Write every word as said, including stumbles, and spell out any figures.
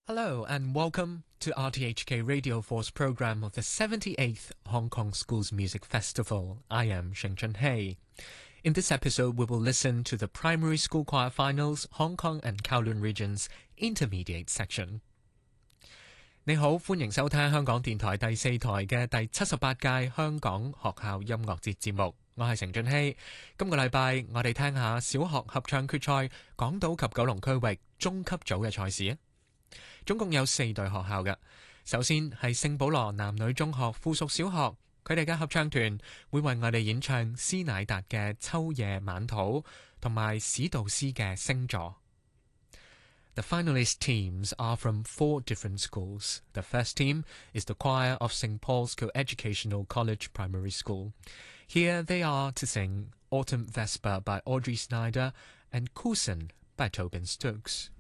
Hello and welcome to R T H K Radio four's program of the seventy-eighth Hong Kong Schools Music Festival. I am Sheng Chunhei. In this episode, we will listen to the Primary School Choir Finals Hong Kong and Kowloon Region's Intermediate Section. 你好，歡迎收聽香港電台第四台嘅第七十八屆香港學校音樂節節目。我係成俊熙。今個禮拜我哋聽下小學合唱決賽港島及九龍區域中級組嘅賽事啊！總共有四隊學校嘅。首先係聖保羅男女中學附屬小學，佢哋嘅合唱團會為我哋演唱斯乃達嘅《秋夜晚土》同埋史杜斯嘅《星座》。The finalist teams are from four different schools. The first team is the choir of Saint Paul's Co-Educational College Primary School. Here they are to sing Autumn Vesper by Audrey Snyder and Coulson by Tobin Stokes.